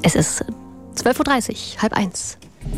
Es ist 12:30 Uhr, 12:30.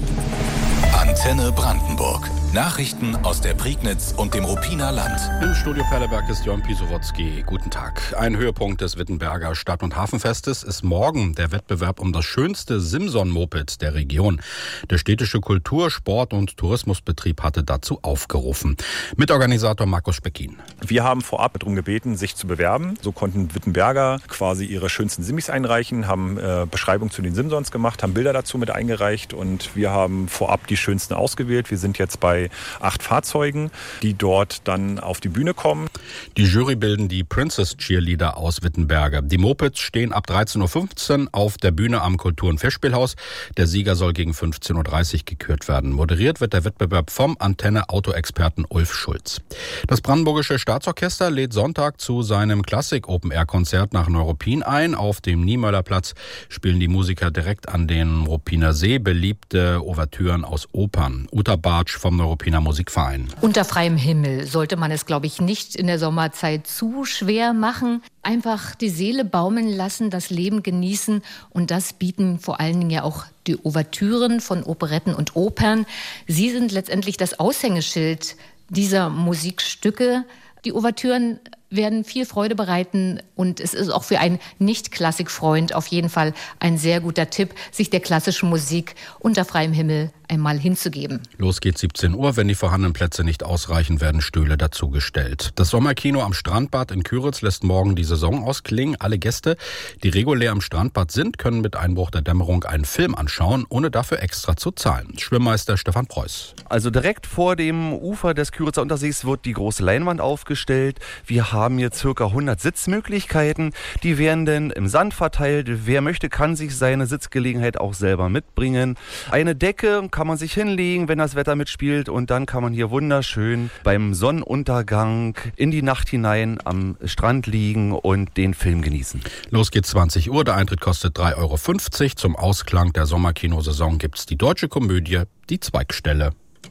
Antenne Brandenburg. Nachrichten aus der Prignitz und dem Ruppiner Land. Im Studio Perleberg ist Jörn Pisowotzki. Guten Tag. Ein Höhepunkt des Wittenberger Stadt- und Hafenfestes ist morgen der Wettbewerb um das schönste Simson-Moped der Region. Der städtische Kultur-, Sport- und Tourismusbetrieb hatte dazu aufgerufen. Mitorganisator Markus Speckin. Wir haben vorab darum gebeten, sich zu bewerben. So konnten Wittenberger quasi ihre schönsten Simis einreichen, haben Beschreibung zu den Simsons gemacht, haben Bilder dazu mit eingereicht und wir haben vorab die schönsten ausgewählt. Wir sind jetzt bei 8 Fahrzeugen, die dort dann auf die Bühne kommen. Die Jury bilden die Princess Cheerleader aus Wittenberge. Die Mopeds stehen ab 13:15 Uhr auf der Bühne am Kultur- und Festspielhaus. Der Sieger soll gegen 15:30 Uhr gekürt werden. Moderiert wird der Wettbewerb vom Antenne-Autoexperten Ulf Schulz. Das Brandenburgische Staatsorchester lädt Sonntag zu seinem Klassik-Open-Air-Konzert nach Neuruppin ein. Auf dem Niemöllerplatz spielen die Musiker direkt an den Ruppiner See beliebte Ouvertüren aus Opern. Uta Bartsch vom Neuruppiner Musikverein. Unter freiem Himmel sollte man es, glaube ich, nicht in der Sommerzeit zu schwer machen. Einfach die Seele baumeln lassen, das Leben genießen. Und das bieten vor allen Dingen ja auch die Ouvertüren von Operetten und Opern. Sie sind letztendlich das Aushängeschild dieser Musikstücke. Die Ouvertüren werden viel Freude bereiten und es ist auch für einen Nicht-Klassik-Freund auf jeden Fall ein sehr guter Tipp, sich der klassischen Musik unter freiem Himmel einmal hinzugeben. Los geht's 17 Uhr. Wenn die vorhandenen Plätze nicht ausreichen, werden Stühle dazugestellt. Das Sommerkino am Strandbad in Küritz lässt morgen die Saison ausklingen. Alle Gäste, die regulär am Strandbad sind, können mit Einbruch der Dämmerung einen Film anschauen, ohne dafür extra zu zahlen. Schwimmmeister Stefan Preuß. Also direkt vor dem Ufer des Küritzer Untersees wird die große Leinwand aufgestellt. Wir haben hier ca. 100 Sitzmöglichkeiten. Die werden dann im Sand verteilt. Wer möchte, kann sich seine Sitzgelegenheit auch selber mitbringen. Eine Decke kann man sich hinlegen, wenn das Wetter mitspielt. Und dann kann man hier wunderschön beim Sonnenuntergang in die Nacht hinein am Strand liegen und den Film genießen. Los geht's 20 Uhr. Der Eintritt kostet 3,50 €. Zum Ausklang der Sommerkinosaison gibt's die deutsche Komödie Die Zweigstelle.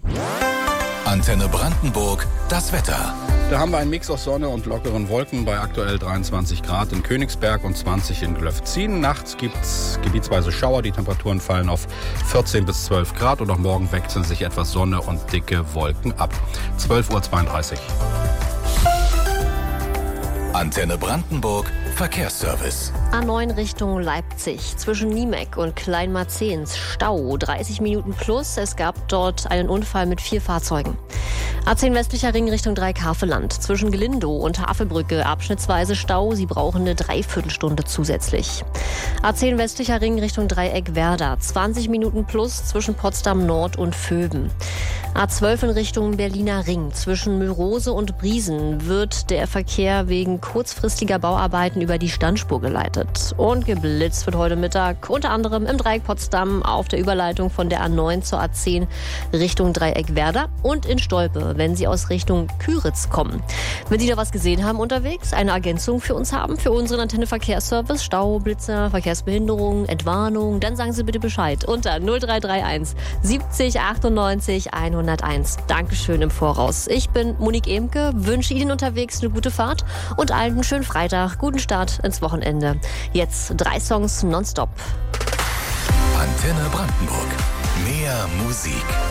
Antenne Brandenburg, das Wetter. Da haben wir einen Mix aus Sonne und lockeren Wolken bei aktuell 23 Grad in Königsberg und 20 in Glöfzin. Nachts gibt's gebietsweise Schauer. Die Temperaturen fallen auf 14 bis 12 Grad und auch morgen wechseln sich etwas Sonne und dicke Wolken ab. 12:32 Uhr. Antenne Brandenburg, Verkehrsservice. A9 Richtung Leipzig, zwischen Niemeck und Kleinmarzehns Stau, 30 Minuten plus. Es gab dort einen Unfall mit 4 Fahrzeugen. A10 westlicher Ring Richtung Dreieck-Havelland, zwischen Gelindow und Havelbrücke abschnittsweise Stau. Sie brauchen eine Dreiviertelstunde zusätzlich. A10 westlicher Ring Richtung Dreieck Werder, 20 Minuten plus zwischen Potsdam Nord und Vöben. A12 in Richtung Berliner Ring, zwischen Mülrose und Briesen wird der Verkehr wegen kurzfristiger Bauarbeiten über die Standspur geleitet. Und geblitzt wird heute Mittag unter anderem im Dreieck Potsdam auf der Überleitung von der A9 zur A10 Richtung Dreieck Werder und in Stolpe, wenn Sie aus Richtung Küritz kommen. Wenn Sie da was gesehen haben unterwegs, eine Ergänzung für uns haben, für unseren Antenne Verkehrsservice, Stau, Blitzer, Verkehrsbehinderung, Entwarnung, dann sagen Sie bitte Bescheid unter 0331 70 98 101. Dankeschön im Voraus. Ich bin Monique Emke, wünsche Ihnen unterwegs eine gute Fahrt und allen einen schönen Freitag, guten Start ins Wochenende. Jetzt 3 Songs nonstop. Antenne Brandenburg. Mehr Musik.